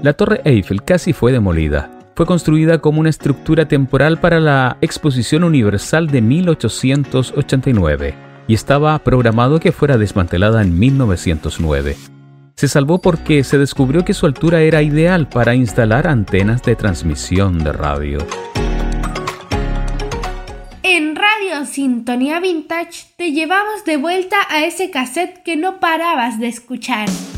La Torre Eiffel casi fue demolida. Fue construida como una estructura temporal para la Exposición Universal de 1889 y estaba programado que fuera desmantelada en 1909. Se salvó porque se descubrió que su altura era ideal para instalar antenas de transmisión de radio. En Radio Sintonía Vintage te llevamos de vuelta a ese cassette que no parabas de escuchar.